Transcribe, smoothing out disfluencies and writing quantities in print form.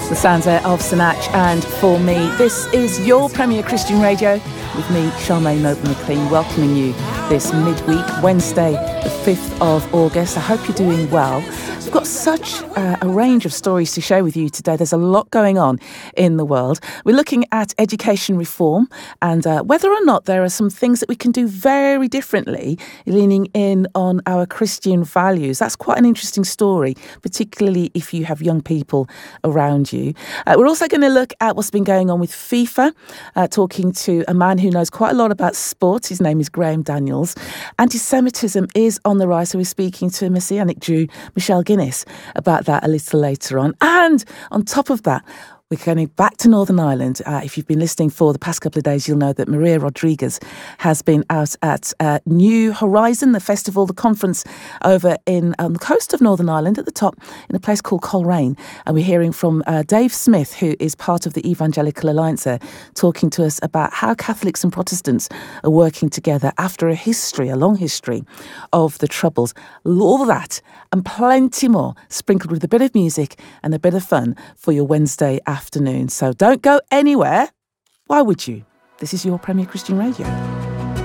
The sounds there of Sinach and For Me. This is your Premier Christian Radio with me, Charmaine Noble-McLean, welcoming you this midweek, Wednesday, the 5th of August. I hope you're doing well. We've got such a range of stories to share with you today. There's a lot going on in the world. We're looking at education reform and whether or not there are some things that we can do very differently, leaning in on our Christian values. That's quite an interesting story, particularly if you have young people around you. We're also going to look at what's been going on with FIFA, talking to a man who knows quite a lot about sport. His name is Graham Daniels. Anti-Semitism is on the rise, so we're speaking to a Messianic Jew, Michelle Guinness, about that a little later on. And on top of that, we're going back to Northern Ireland. If you've been listening for the past couple of days, you'll know that Maria Rodriguez has been out at New Horizon, the festival, the conference over on the coast of Northern Ireland at the top in a place called Coleraine. And we're hearing from Dave Smith, who is part of the Evangelical Alliance there, talking to us about how Catholics and Protestants are working together after a long history of the Troubles. All that and plenty more, sprinkled with a bit of music and a bit of fun for your Wednesday afternoon. So don't go anywhere. Why would you? This is your Premier Christian Radio.